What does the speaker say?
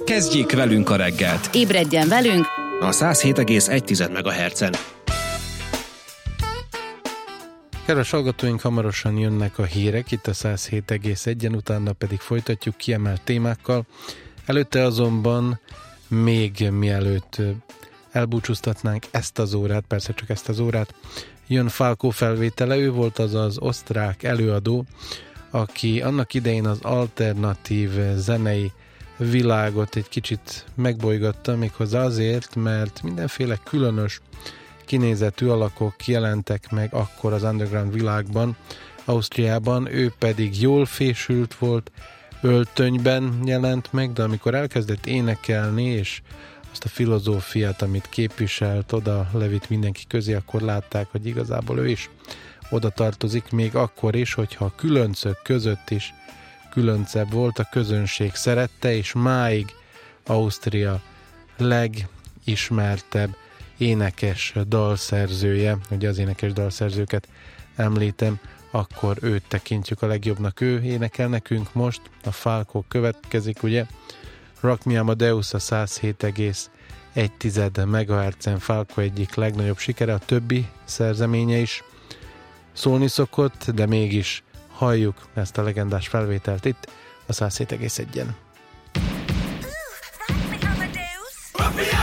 Kezdjék velünk a reggelt! Ébredjen velünk A 107,1 MHz-en. Kedves hallgatóink, hamarosan jönnek a hírek itt a 107,1-en, utána pedig folytatjuk kiemelt témákkal. Előtte azonban még mielőtt elbúcsúztatnánk ezt az órát, persze csak ezt az órát, jön Falco felvétele. Ő volt az osztrák előadó, aki annak idején az alternatív zenei világot egy kicsit megbolygatta, méghozzá azért, mert mindenféle különös kinézetű alakok jelentek meg akkor az underground világban, Ausztriában, ő pedig jól fésült volt, öltönyben jelent meg, de amikor elkezdett énekelni, és azt a filozófiát, amit képviselt, oda levitt mindenki közé, akkor látták, hogy igazából ő is oda tartozik, még akkor is, hogyha a különcök között is különcebb volt, a közönség szerette, és máig Ausztria legismertebb énekes dalszerzője, ugye az énekes dalszerzőket említem, akkor őt tekintjük a legjobbnak. Ő énekel nekünk most, a Falco következik, ugye? Rock Me Amadeus a 107,1 MHz-en Falco egyik legnagyobb sikere, a többi szerzeménye is szólni szokott, de mégis halljuk ezt a legendás felvételt itt a 107,1-en.